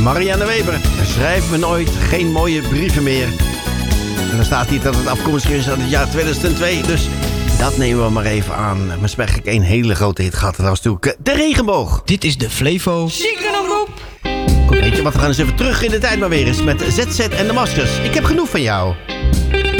Marianne Weber. Schrijf me nooit geen mooie brieven meer. En dan staat hier dat het afkomstig is uit het jaar 2002. Dus dat nemen we maar even aan. Maar ze hebben een hele grote hit gehad. Dat was natuurlijk De Regenboog. Dit is de Flevo. Ziekenomroep. Weet je wat, we gaan eens even terug in de tijd maar weer eens met ZZ en de Maskers. Ik heb genoeg van jou.